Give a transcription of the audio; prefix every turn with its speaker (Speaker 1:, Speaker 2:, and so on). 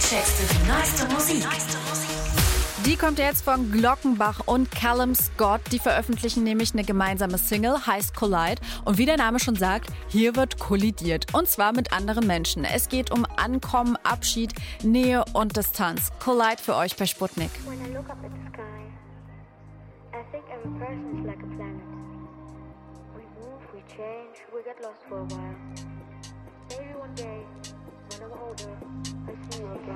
Speaker 1: checkst du die neueste Musik.
Speaker 2: Die kommt jetzt von Glockenbach und Callum Scott. Die veröffentlichen nämlich eine gemeinsame Single, heißt Collide. Und wie der Name schon sagt, hier wird kollidiert. Und zwar mit anderen Menschen. Es geht um Ankommen, Abschied, Nähe und Distanz. Collide für euch bei Sputnik.
Speaker 3: When I look up at the sky, I think every person is like a planet. We move, we change, we get lost for a while. Maybe one day, when I'm older, I see you again.